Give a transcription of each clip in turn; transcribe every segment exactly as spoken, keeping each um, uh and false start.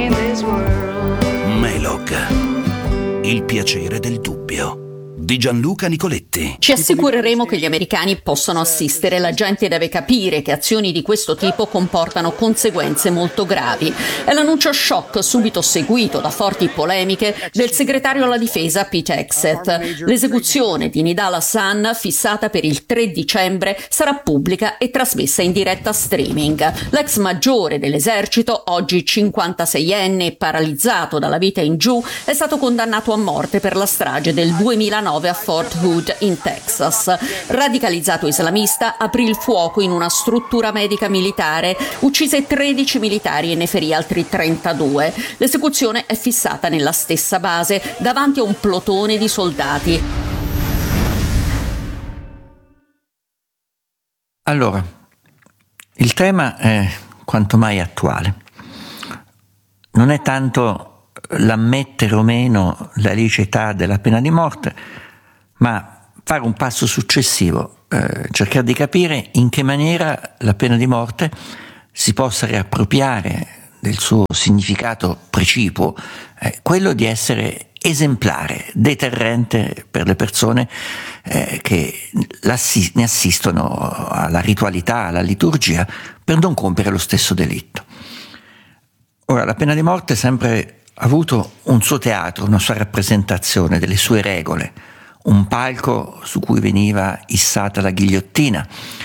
Melog, il piacere del dubbio, di Gianluca Nicoletti. Ci assicureremo che gli americani possano assistere. La gente deve capire che azioni di questo tipo comportano conseguenze molto gravi. È l'annuncio shock, subito seguito da forti polemiche, del segretario alla difesa Pete Hegseth. L'esecuzione di Nidal Hasan, fissata per il tre dicembre, sarà pubblica e trasmessa in diretta streaming. L'ex maggiore dell'esercito, oggi cinquantaseienne e paralizzato dalla vita in giù, è stato condannato a morte per la strage del duemilanove a Fort Hood in Texas. Radicalizzato islamista, aprì il fuoco in una struttura medica militare, uccise tredici militari e ne ferì altri trentadue. L'esecuzione è fissata nella stessa base, davanti a un plotone di soldati. Allora, il tema è quanto mai attuale. Non è tanto l'ammettere o meno la liceità della pena di morte, ma fare un passo successivo, eh, cercare di capire in che maniera la pena di morte si possa riappropriare del suo significato precipuo, eh, quello di essere esemplare, deterrente per le persone eh, che ne assistono alla ritualità, alla liturgia, per non compiere lo stesso delitto. Ora, la pena di morte ha sempre avuto un suo teatro, una sua rappresentazione, delle sue regole, un palco su cui veniva issata la ghigliottina,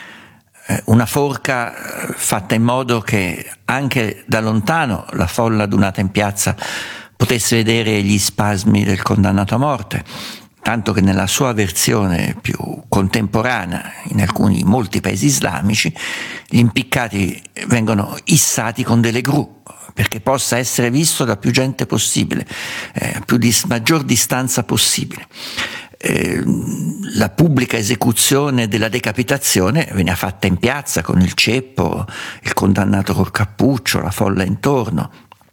una forca fatta in modo che anche da lontano la folla adunata in piazza potesse vedere gli spasmi del condannato a morte, tanto che nella sua versione più contemporanea, in alcuni molti paesi islamici, gli impiccati vengono issati con delle gru, perché possa essere visto da più gente possibile, eh, più di maggior distanza possibile. Eh, la pubblica esecuzione della decapitazione veniva fatta in piazza con il ceppo, il condannato col cappuccio, la folla intorno.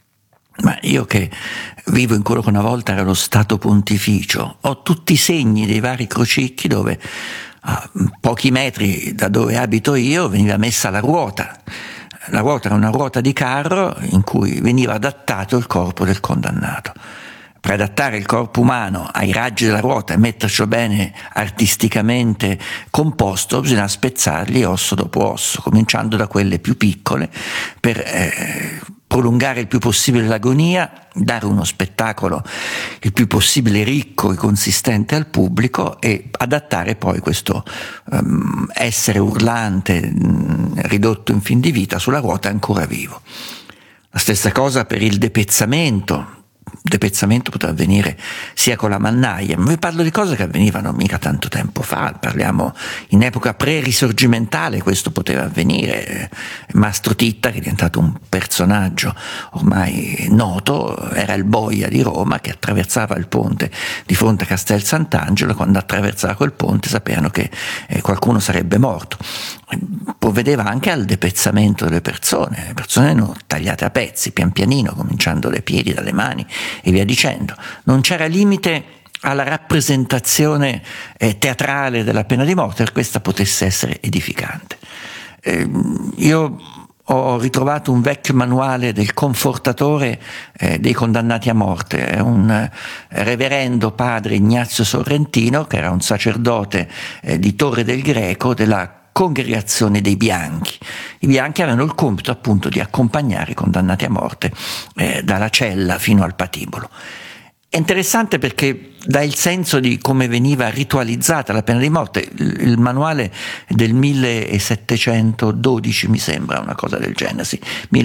Ma io che vivo in quello che una volta era lo Stato Pontificio, ho tutti i segni dei vari crocicchi dove a pochi metri da dove abito io veniva messa la ruota. La ruota era una ruota di carro in cui veniva adattato il corpo del condannato. Per adattare il corpo umano ai raggi della ruota e mettercelo bene artisticamente composto, bisogna spezzarli osso dopo osso, cominciando da quelle più piccole, per eh, prolungare il più possibile l'agonia, dare uno spettacolo il più possibile ricco e consistente al pubblico e adattare poi questo um, essere urlante, mh, ridotto in fin di vita sulla ruota ancora vivo. La stessa cosa per il depezzamento. Il depezzamento poteva avvenire sia con la mannaia, ma vi parlo di cose che avvenivano mica tanto tempo fa, parliamo in epoca pre-risorgimentale, questo poteva avvenire. Mastro Titta, che è diventato un personaggio ormai noto, era il boia di Roma che attraversava il ponte di fronte a Castel Sant'Angelo. Quando attraversava quel ponte sapevano che eh, qualcuno sarebbe morto. Provvedeva anche al depezzamento delle persone, le persone erano tagliate a pezzi, pian pianino, cominciando dai piedi, dalle mani e via dicendo. Non c'era limite alla rappresentazione eh, teatrale della pena di morte, per questa potesse essere edificante. Eh, io ho ritrovato un vecchio manuale del confortatore eh, dei condannati a morte, è un eh, reverendo padre Ignazio Sorrentino, che era un sacerdote eh, di Torre del Greco della Congregazione dei Bianchi. I Bianchi avevano il compito appunto di accompagnare i condannati a morte eh, dalla cella fino al patibolo. È interessante perché dà il senso di come veniva ritualizzata la pena di morte. Il, il manuale del millesettecentododici, mi sembra, una cosa del genere, sì,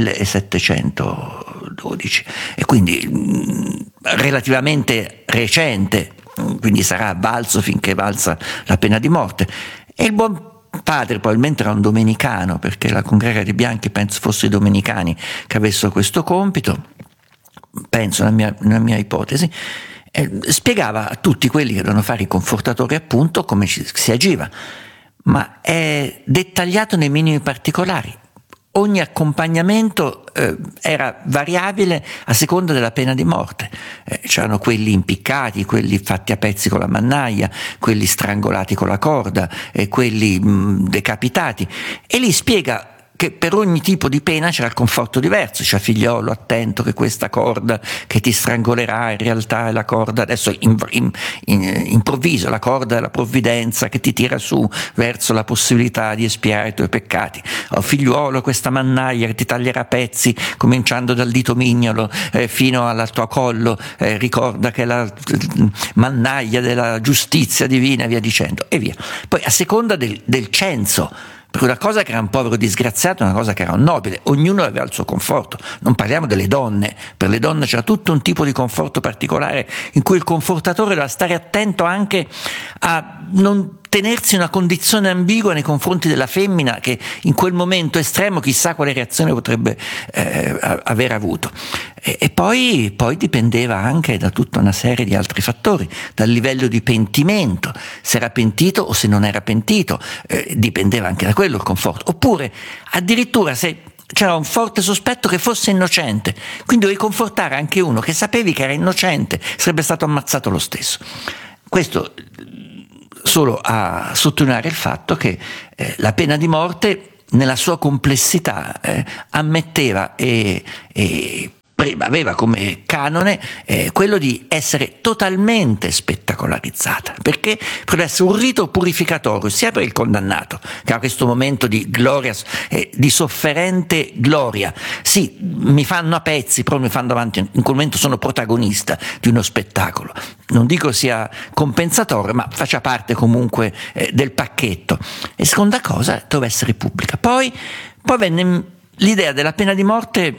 millesettecentododici, e quindi mh, relativamente recente, quindi sarà valso finché valsa la pena di morte. E il buon padre probabilmente era un domenicano, perché la Congrega dei Bianchi penso fosse i domenicani che avessero questo compito, penso, nella mia, nella mia ipotesi, eh, spiegava a tutti quelli che dovevano fare i confortatori appunto come ci, si agiva, ma è dettagliato nei minimi particolari. Ogni accompagnamento eh, era variabile a seconda della pena di morte. Eh, c'erano quelli impiccati, quelli fatti a pezzi con la mannaia, quelli strangolati con la corda, e quelli mh, decapitati. E lì spiega che per ogni tipo di pena c'era il conforto diverso, cioè figliolo attento che questa corda che ti strangolerà in realtà è la corda, adesso in, in, in, improvviso, la corda della provvidenza che ti tira su verso la possibilità di espiare i tuoi peccati. Oh, figliuolo, questa mannaia che ti taglierà a pezzi cominciando dal dito mignolo eh, fino al tuo collo, eh, ricorda che è la mannaia della giustizia divina e via dicendo e via. Poi a seconda del, del censo, per una cosa che era un povero disgraziato e una cosa che era un nobile, ognuno aveva il suo conforto. Non parliamo delle donne, per le donne c'era tutto un tipo di conforto particolare in cui il confortatore doveva stare attento anche a non tenersi in una condizione ambigua nei confronti della femmina che in quel momento estremo chissà quale reazione potrebbe eh, aver avuto. E, e poi, poi dipendeva anche da tutta una serie di altri fattori, dal livello di pentimento, se era pentito o se non era pentito, eh, dipendeva anche da quello il conforto. Oppure addirittura se c'era un forte sospetto che fosse innocente, quindi dovevi confortare anche uno che sapevi che era innocente, sarebbe stato ammazzato lo stesso. Questo solo a sottolineare il fatto che eh, la pena di morte nella sua complessità eh, ammetteva e, e aveva come canone eh, quello di essere totalmente spettacolarizzata, perché poteva essere un rito purificatorio sia per il condannato, che ha questo momento di gloria, eh, di sofferente gloria. Sì, mi fanno a pezzi, però mi fanno davanti, in quel momento sono protagonista di uno spettacolo. Non dico sia compensatorio, ma faccia parte comunque eh, del pacchetto. E seconda cosa, doveva essere pubblica. Poi, poi venne l'idea della pena di morte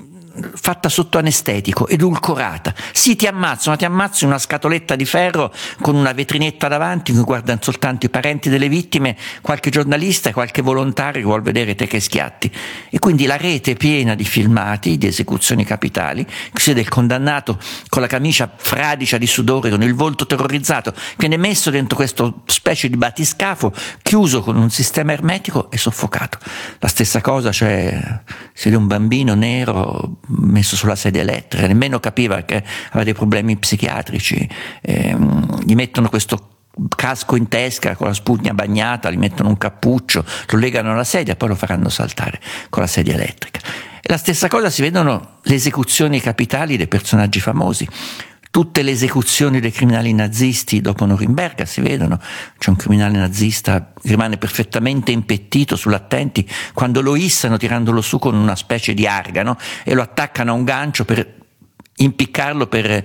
fatta sotto anestetico, edulcorata. Sì, ti ammazzano, ti ammazzano in una scatoletta di ferro con una vetrinetta davanti in cui guardano soltanto i parenti delle vittime, qualche giornalista e qualche volontario che vuol vedere te che schiatti. E quindi la rete piena di filmati di esecuzioni capitali, che si vede il condannato con la camicia fradicia di sudore, con il volto terrorizzato, viene messo dentro questo specie di battiscafo chiuso con un sistema ermetico e soffocato. La stessa cosa, cioè si vede un bambino nero messo sulla sedia elettrica, nemmeno capiva che aveva dei problemi psichiatrici, eh, gli mettono questo casco in testa con la spugna bagnata, gli mettono un cappuccio, lo legano alla sedia e poi lo faranno saltare con la sedia elettrica. E la stessa cosa si vedono le esecuzioni capitali dei personaggi famosi. Tutte le esecuzioni dei criminali nazisti dopo Norimberga si vedono. C'è un criminale nazista che rimane perfettamente impettito sull'attenti quando lo issano tirandolo su con una specie di argano e lo attaccano a un gancio per impiccarlo per,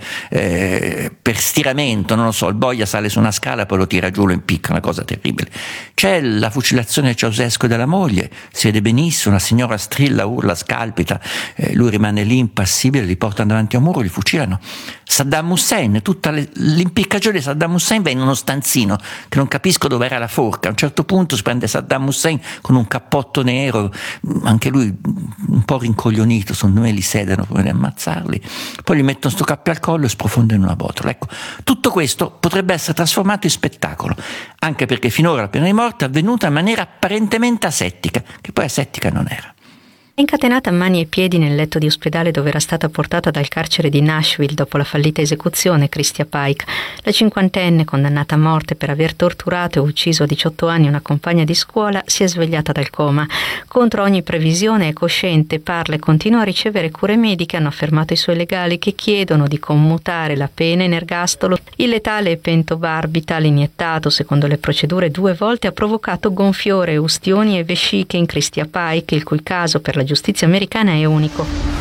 eh, per stiramento, non lo so, il boia sale su una scala poi lo tira giù, lo impicca, una cosa terribile. C'è la fucilazione di Ceausescu e della moglie, si vede benissimo, una signora strilla, urla, scalpita, eh, lui rimane lì impassibile, li portano davanti a un muro, li fucilano. Saddam Hussein, tutta le, l'impiccagione di Saddam Hussein va in uno stanzino che non capisco dove era la forca. A un certo punto si prende Saddam Hussein con un cappotto nero, anche lui un po' rincoglionito, secondo me li sedano prima di ammazzarli, poi gli mettono sto cappio al collo e sprofondano in una botola. Ecco, tutto questo potrebbe essere trasformato in spettacolo, anche perché finora la pena di morte è avvenuta in maniera apparentemente asettica, che poi asettica non era. Incatenata a mani e piedi nel letto di ospedale dove era stata portata dal carcere di Nashville dopo la fallita esecuzione, Cristia Pike, la cinquantenne condannata a morte per aver torturato e ucciso a diciotto anni una compagna di scuola, si è svegliata dal coma. Contro ogni previsione è cosciente, parla e continua a ricevere cure mediche, hanno affermato i suoi legali, che chiedono di commutare la pena in ergastolo. Il letale pentobarbital iniettato, secondo le procedure due volte, ha provocato gonfiore, ustioni e vesciche in Cristia Pike, il cui caso per la giustizia americana è unico.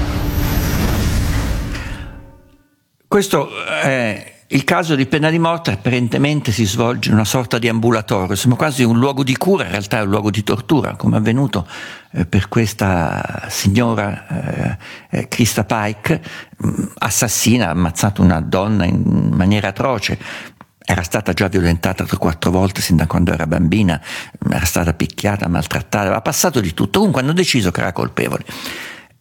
Questo è il caso di pena di morte, apparentemente si svolge in una sorta di ambulatorio, sembra quasi un luogo di cura, in realtà è un luogo di tortura, come è avvenuto eh, per questa signora eh, eh, Cristia Pike, mh, assassina, ha ammazzato una donna in maniera atroce. Era stata già violentata tre o quattro volte sin da quando era bambina, era stata picchiata, maltrattata, aveva passato di tutto. Comunque hanno deciso che era colpevole.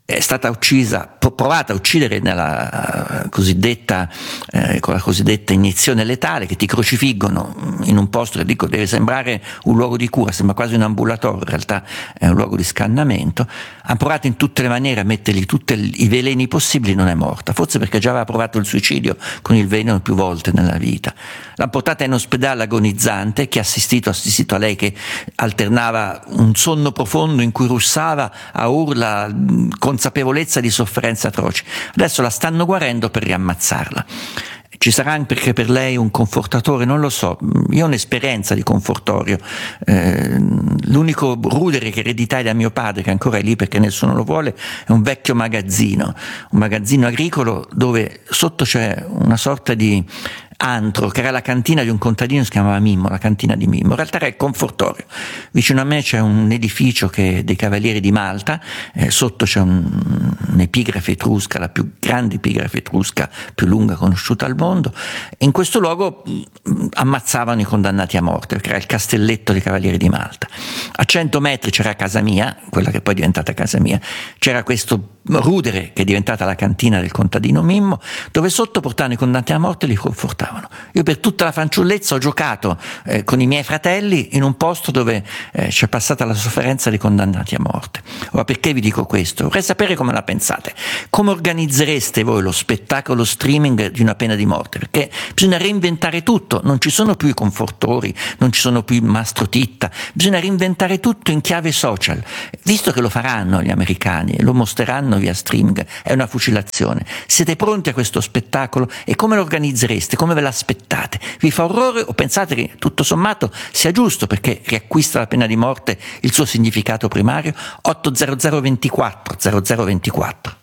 è stata uccisa, provata a uccidere nella cosiddetta, eh, con la cosiddetta iniezione letale, che ti crocifiggono in un posto che dico deve sembrare un luogo di cura, sembra quasi un ambulatorio, in realtà è un luogo di scannamento. Hanno provato in tutte le maniere a mettergli tutti i veleni possibili, non è morta, forse perché già aveva provato il suicidio con il veleno più volte nella vita. L'hanno portata in ospedale agonizzante, che ha assistito, ha assistito a lei che alternava un sonno profondo in cui russava a urla, consapevolezza di sofferenze atroci. Adesso la stanno guarendo per riammazzarla. Ci sarà anche per lei un confortatore, non lo so, io ho un'esperienza di confortorio, eh, l'unico rudere che ereditai da mio padre, che ancora è lì perché nessuno lo vuole, è un vecchio magazzino, un magazzino agricolo dove sotto c'è una sorta di antro, che era la cantina di un contadino, si chiamava Mimmo, la cantina di Mimmo, in realtà era il confortorio. Vicino a me c'è un edificio che è dei Cavalieri di Malta, eh, sotto c'è un, un'epigrafe etrusca, la più grande epigrafe etrusca più lunga conosciuta al mondo. In questo luogo mh, ammazzavano i condannati a morte, perché era il castelletto dei Cavalieri di Malta. A cento metri c'era casa mia, quella che poi è diventata casa mia, c'era questo rudere che è diventata la cantina del contadino Mimmo, dove sotto portavano i condannati a morte e li confortavano. Io per tutta la fanciullezza ho giocato eh, con i miei fratelli in un posto dove eh, c'è passata la sofferenza dei condannati a morte. Ora, perché vi dico questo? Vorrei sapere come la pensate. Come organizzereste voi lo spettacolo streaming di una pena di morte? Perché bisogna reinventare tutto, non ci sono più i confortori, non ci sono più il mastro Titta, bisogna reinventare tutto in chiave social. Visto che lo faranno gli americani, lo mostreranno via streaming, è una fucilazione. Siete pronti a questo spettacolo e come lo organizzereste? Come ve l'aspettate? Vi fa orrore o pensate che tutto sommato sia giusto perché riacquista la pena di morte il suo significato primario? otto zero zero ventiquattro zero zero ventiquattro.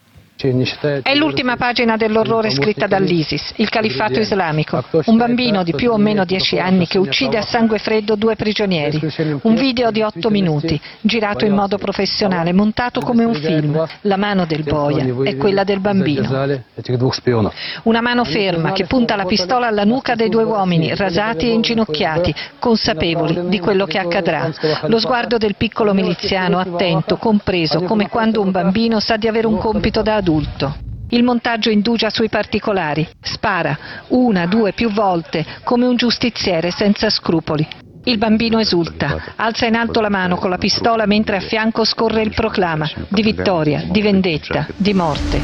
È l'ultima pagina dell'orrore scritta dall'ISIS, il califfato islamico. Un bambino di più o meno dieci anni che uccide a sangue freddo due prigionieri. Un video di otto minuti, girato in modo professionale, montato come un film. La mano del boia è quella del bambino. Una mano ferma che punta la pistola alla nuca dei due uomini, rasati e inginocchiati, consapevoli di quello che accadrà. Lo sguardo del piccolo miliziano, attento, compreso, come quando un bambino sa di avere un compito da adulto. Il montaggio indugia sui particolari, spara una, due, più volte, come un giustiziere senza scrupoli. Il bambino esulta, alza in alto la mano con la pistola mentre a fianco scorre il proclama di vittoria, di vendetta, di morte.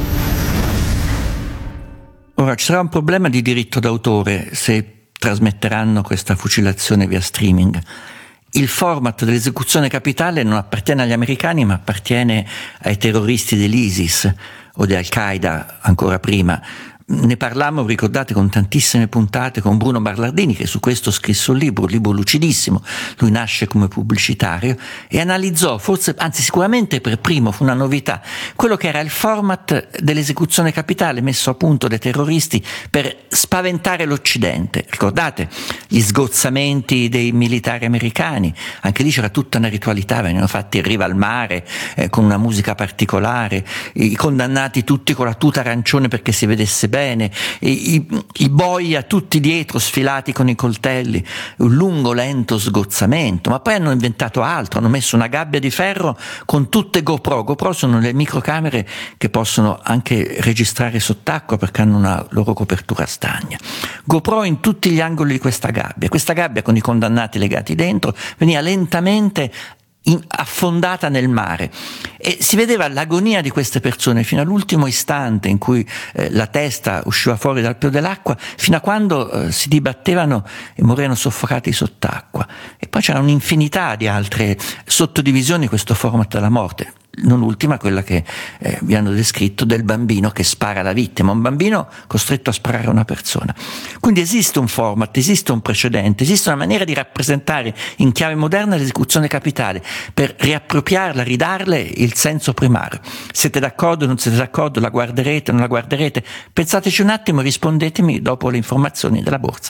Ora ci sarà un problema di diritto d'autore se trasmetteranno questa fucilazione via streaming. Il format dell'esecuzione capitale non appartiene agli americani, ma appartiene ai terroristi dell'ISIS o di Al-Qaeda ancora prima. Ne parlammo, ricordate, con tantissime puntate con Bruno Barlardini, che su questo scrisse un libro, un libro lucidissimo. Lui nasce come pubblicitario e analizzò, forse, anzi sicuramente per primo, fu una novità, quello che era il format dell'esecuzione capitale messo a punto dai terroristi per spaventare l'Occidente. Ricordate gli sgozzamenti dei militari americani? Anche lì c'era tutta una ritualità, venivano fatti in riva al mare, eh, con una musica particolare, i condannati tutti con la tuta arancione perché si vedesse bene, i, i, i boia tutti dietro sfilati con i coltelli, un lungo lento sgozzamento. Ma poi hanno inventato altro, hanno messo una gabbia di ferro con tutte GoPro. GoPro sono le microcamere che possono anche registrare sott'acqua perché hanno una loro copertura stagna. GoPro in tutti gli angoli di questa gabbia, questa gabbia con i condannati legati dentro veniva lentamente In, affondata nel mare e si vedeva l'agonia di queste persone fino all'ultimo istante in cui eh, la testa usciva fuori dal pelo dell'acqua, fino a quando eh, si dibattevano e morivano soffocati sott'acqua. E poi c'era un'infinità di altre sottodivisioni di questo format della morte. Non ultima quella che eh, vi hanno descritto del bambino che spara alla vittima, un bambino costretto a sparare a una persona. Quindi esiste un format, esiste un precedente, esiste una maniera di rappresentare in chiave moderna l'esecuzione capitale per riappropriarla, ridarle il senso primario. Siete d'accordo o non siete d'accordo? La guarderete o non la guarderete? Pensateci un attimo e rispondetemi dopo le informazioni della borsa.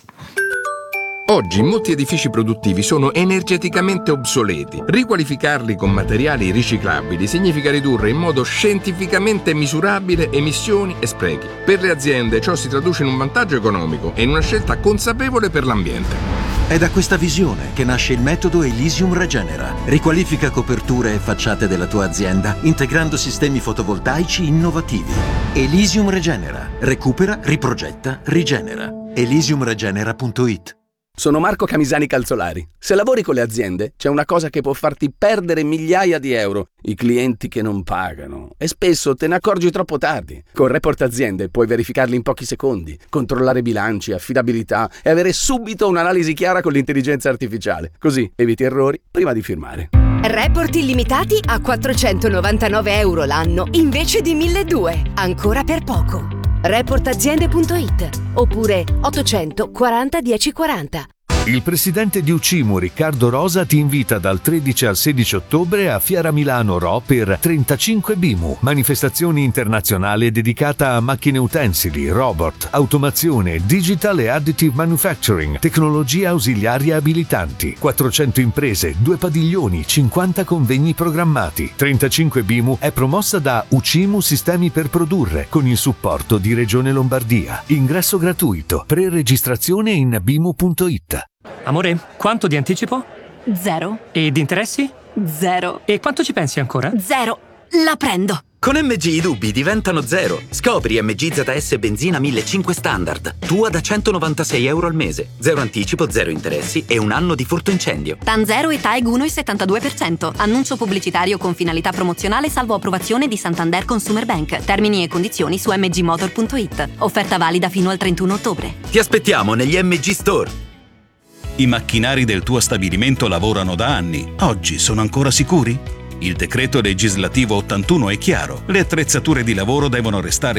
Oggi molti edifici produttivi sono energeticamente obsoleti. Riqualificarli con materiali riciclabili significa ridurre in modo scientificamente misurabile emissioni e sprechi. Per le aziende ciò si traduce in un vantaggio economico e in una scelta consapevole per l'ambiente. È da questa visione che nasce il metodo Elysium Regenera. Riqualifica coperture e facciate della tua azienda integrando sistemi fotovoltaici innovativi. Elysium Regenera. Recupera, riprogetta, rigenera. elysium regenera punto it. Sono Marco Camisani Calzolari. Se lavori con le aziende, c'è una cosa che può farti perdere migliaia di euro: i clienti che non pagano. E spesso te ne accorgi troppo tardi. Con Report Aziende puoi verificarli in pochi secondi, controllare bilanci, affidabilità e avere subito un'analisi chiara con l'intelligenza artificiale. Così eviti errori prima di firmare. Report illimitati a quattrocentonovantanove euro l'anno invece di milleduecento. Ancora per poco. report aziende punto it oppure ottocento quaranta dieci quaranta. Il presidente di Ucimo, Riccardo Rosa, ti invita dal tredici al sedici ottobre a Fiera Milano Ro per trentacinque B I M U, manifestazione internazionale dedicata a macchine utensili, robot, automazione, digital e additive manufacturing, tecnologie ausiliarie abilitanti, quattrocento imprese, due padiglioni, cinquanta convegni programmati. trentacinque B I M U è promossa da Ucimo Sistemi per Produrre con il supporto di Regione Lombardia. Ingresso gratuito, pre-registrazione in bimu punto it. Amore, quanto di anticipo? Zero. E di interessi? Zero. E quanto ci pensi ancora? Zero. La prendo. Con M G i dubbi diventano zero. Scopri M G Z S benzina millecinquecento standard. Tua da centonovantasei euro al mese. Zero anticipo, zero interessi e un anno di furto incendio. TAN zero e T A E G uno virgola settantadue per cento. Annuncio pubblicitario con finalità promozionale salvo approvazione di Santander Consumer Bank. Termini e condizioni su m g motor punto it. Offerta valida fino al trentuno ottobre. Ti aspettiamo negli M G Store. I macchinari del tuo stabilimento lavorano da anni. Oggi sono ancora sicuri? Il decreto legislativo ottantuno è chiaro. Le attrezzature di lavoro devono restare